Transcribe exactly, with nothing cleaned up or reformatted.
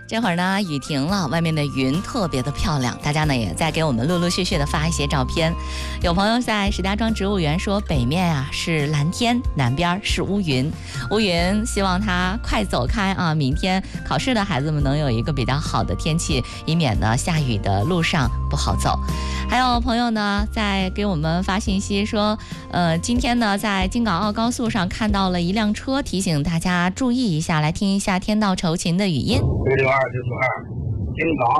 这会儿呢，雨停了，外面的云特别的漂亮，大家呢也在给我们陆陆续续的发一些照片。有朋友在石家庄植物园说，北面啊是蓝天，南边是乌云，乌云希望它快走开啊！明天考试的孩子们能有一个比较好的天气，以免呢下雨的路上不好走。还有朋友呢在给我们发信息说，呃，今天呢在京港澳高速上看到了一辆车，提醒大家注意一下。来听一下天道酬勤的语音。 六六二六六二，京港